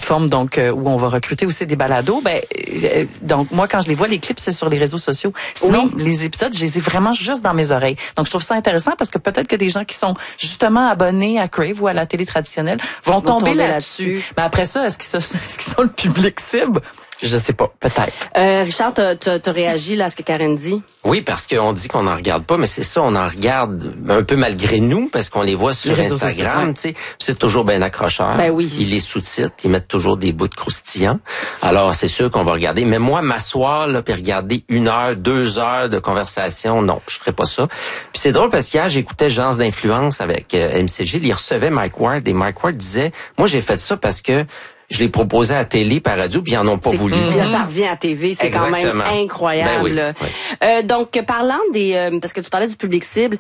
plateforme donc où on va recruter aussi des balados. Donc moi quand je les vois les clips c'est sur les réseaux sociaux. Sinon les épisodes je les ai vraiment juste dans mes oreilles. Donc je trouve ça intéressant parce que peut-être que des gens qui sont justement abonnés à Crave ou à la télé traditionnelle vont tomber là-dessus. Mais après ça est-ce qu'ils sont le public cible? Je sais pas, peut-être. Richard, t'as réagi là à ce que Karen dit? Oui, parce qu'on dit qu'on n'en regarde pas, mais c'est ça, on en regarde un peu malgré nous, parce qu'on les voit sur Instagram, tu sais. C'est toujours bien accrocheur. Ben oui. Ils les sous-titrent, ils mettent toujours des bouts de croustillants. Alors, c'est sûr qu'on va regarder. Mais moi, m'asseoir, là, puis regarder 1 heure, 2 heures de conversation, non, je ferais pas ça. Puis c'est drôle parce qu'hier, j'écoutais Gens d'influence avec MCG, il recevait Mike Ward, et Mike Ward disait, moi, j'ai fait ça parce que je l'ai proposé à télé, par radio, puis ils en ont pas voulu. Puis là, ça revient à TV, c'est quand même incroyable. Ben oui. Donc, parlant parce que tu parlais du public cible,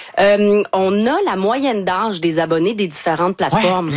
on a la moyenne d'âge des abonnés des différentes plateformes.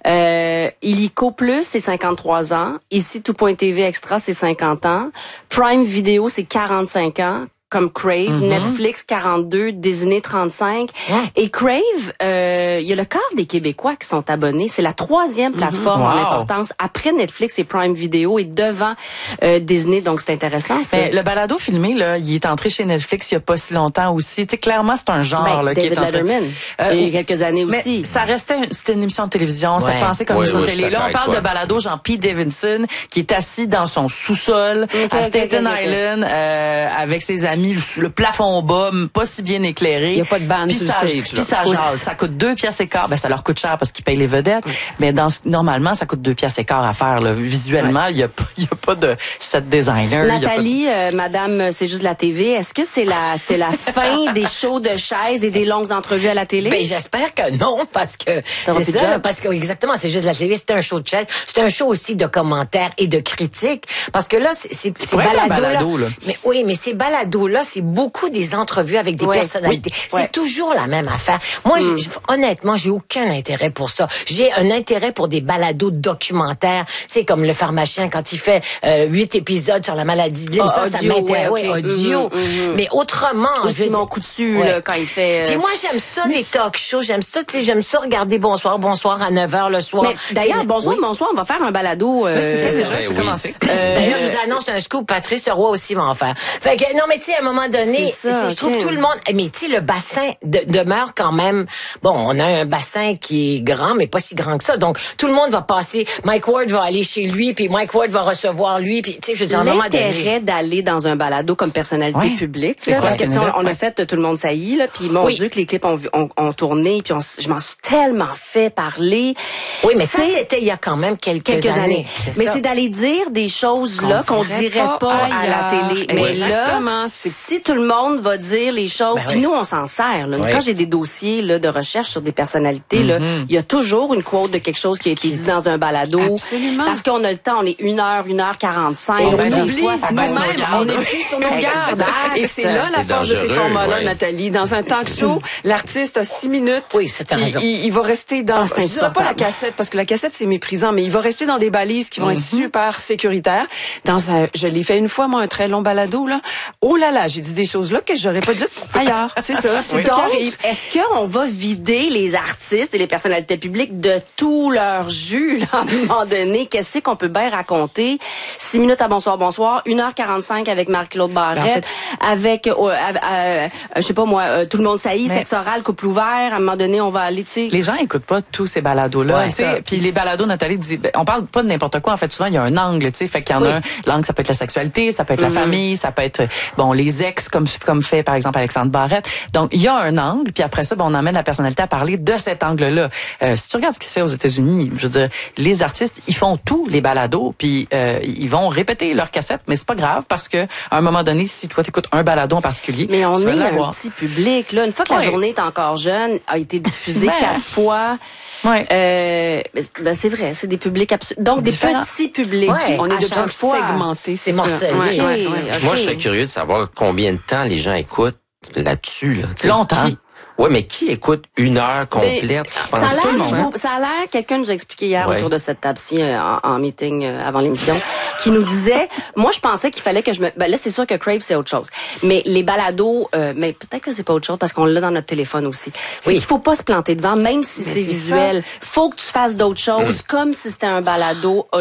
Illico Plus, c'est 53 ans. Ici, Tout.tv Extra, c'est 50 ans. Prime Video, c'est 45 ans. Comme Crave, Netflix 42, Disney 35. Et Crave, il y a le quart des Québécois qui sont abonnés. C'est la 3e plateforme en importance après Netflix et Prime Video et devant Disney. Donc c'est intéressant. Ça. Le balado filmé là, il est entré chez Netflix il y a pas si longtemps aussi. Tu sais clairement c'est un genre là, qui est entré. David Letterman. Il y a quelques années aussi. Mais ça restait c'était une émission de télévision. C'était pensé comme une émission de télé. Là on parle de balado Jean Pete Davidson qui est assis dans son sous-sol à Staten Island avec ses amis. Le plafond bas, pas si bien éclairé. Il n'y a pas de bande sur le stage. Puis ça jase. Ça coûte 2 piastres et quart. Ça leur coûte cher parce qu'ils payent les vedettes. Mais normalement, ça coûte 2 piastres et quart à faire. Là. Visuellement, il y a pas de set designer. Nathalie, Madame, c'est juste la TV. Est-ce que c'est la fin des shows de chaises et des longues entrevues à la télé? Ben, j'espère que non, parce que c'est ça, parce que exactement, c'est juste la télé. C'est un show de chaises. C'est un show aussi de commentaires et de critiques. Parce que là, c'est balado là. Mais oui, mais ces balados-là, c'est beaucoup des entrevues avec des personnalités. C'est toujours la même affaire. Moi, honnêtement, j'ai aucun intérêt pour ça. J'ai un intérêt pour des balados documentaires. C'est comme le pharmacien quand il fait 8 épisodes sur la maladie de Lyme. Ça m'intéresse. Audio. Mais autrement, Simon Coutu, là, quand il fait... Puis moi, j'aime ça, des talk shows. J'aime ça, j'aime ça regarder Bonsoir à 9h le soir. Mais d'ailleurs, Bonsoir, on va faire un balado. C'est commencé. D'ailleurs, je vous annonce un scoop. Patrice Roy aussi va en faire. Fait que, non, mais tu sais, à un moment donné, je trouve tout le monde, mais tu sais, le bassin demeure quand même, bon, on a un bassin qui est grand, mais pas si grand que ça. Donc, tout le monde va passer, Mike Ward va aller chez lui, puis Mike Ward va recevoir lui, puis tu sais, je veux dire, à un moment donné. L'intérêt d'aller dans un balado comme personnalité publique, là, parce que on a fait Tout le monde saillit, là, puis mon Dieu que les clips ont tourné, puis je m'en suis tellement fait parler. Oui, mais ça, c'était il y a quand même quelques années. Mais c'est d'aller dire des choses là qu'on dirait pas à la télé. Mais là, si tout le monde va dire les choses, puis nous on s'en sert. Là. Quand j'ai des dossiers là, de recherche sur des personnalités, là, il y a toujours une quote de quelque chose qui a été dit dans un balado. Absolument. Parce qu'on a le temps, on est 1h45. Et on oublie nous-mêmes, on n'est plus sur nos gardes. Et c'est là la force de ces formats-là, Nathalie. Dans un talk show, l'artiste a 6 minutes. Oui, c'est raison. Il va rester dans, je dirais pas la cassette, parce que la cassette c'est méprisant, mais il va rester dans des balises qui vont être super sécuritaires. Je l'ai fait une fois, moi, un très long balado, là. Oh là là, j'ai dit des choses là que j'aurais pas dites ailleurs. C'est ça, c'est ça qui arrive. Est-ce qu'on va vider les artistes et les personnalités publiques de tout leur jus, là, à un moment donné? Qu'est-ce qu'on peut bien raconter? 6 minutes à Bonsoir, 1h45 avec Marc-Claude Barrette, avec, je sais pas moi, Tout le monde saillit, sexe oral, couple ouvert, à un moment donné, on va aller, tu sais. Les gens écoutent pas tous ces balados-là. Puis les balados, Nathalie dit, on parle pas de n'importe quoi. En fait, souvent, il y a un angle, tu sais. Fait qu'il y en a un l'angle, ça peut être la sexualité, ça peut être la famille, ça peut être, les ex, comme fait, par exemple, Alexandre Barrette. Donc, il y a un angle, puis après ça, on emmène la personnalité à parler de cet angle-là. Si tu regardes ce qui se fait aux États-Unis, je veux dire, les artistes, ils font tous les balados, puis ils vont répéter leur cassette, mais c'est pas grave, parce que à un moment donné, si toi, t'écoutes un balado en particulier, mais on est un petit public, là. Une fois que la journée est encore jeune, a été diffusée 4 fois. C'est vrai, c'est des publics donc des petits publics. On est de plus segmentés, c'est morcelé. Moi, je serais curieux de savoir combien de temps les gens écoutent là-dessus. Là. Longtemps. Oui, mais qui écoute 1 heure complète? Ça a l'air, quelqu'un nous a expliqué hier autour de cette table-ci en meeting avant l'émission, qui nous disait, moi je pensais qu'il fallait que là c'est sûr que Crave c'est autre chose, mais les balados, mais peut-être que c'est pas autre chose parce qu'on l'a dans notre téléphone aussi. C'est qu'il faut pas se planter devant, même si c'est visuel. Faut que tu fasses d'autres choses, comme si c'était un balado